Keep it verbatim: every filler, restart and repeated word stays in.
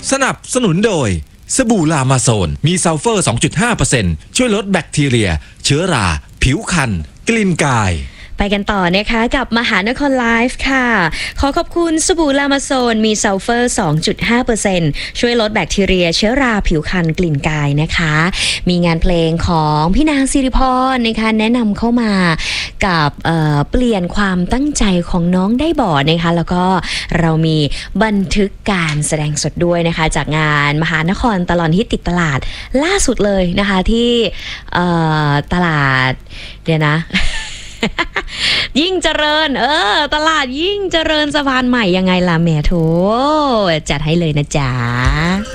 สนับสนุนโดยสบู่ลามาโซนมีซัลเฟอร์ สองจุดห้าเปอร์เซ็นต์ ช่วยลดแบคทีเรียเชื้อราผิวคันกลิ่นกายไปกันต่อนะคะกับมหานครไลฟ์ค่ะขอขอบคุณสบู่ลามาโซนมีซัลเฟอร์ สองจุดห้าเปอร์เซ็นต์ ช่วยลดแบคทีเรียเชื้อราผิวคันกลิ่นกายนะคะมีงานเพลงของพี่นางสิริพรนะคะแนะนำเข้ามากับ เ, เปลี่ยนความตั้งใจของน้องได้บ่นะคะแล้วก็เรามีบันทึกการแสดงสดด้วยนะคะจากงานมหานครตลอดฮิตติดตลาดล่าสุดเลยนะคะที่ตลาดเดี๋ยวนะยิ่งเจริญเออตลาดยิ่งเจริญสะพานใหม่ยังไงล่ะแม่โถจัดให้เลยนะจ๊ะ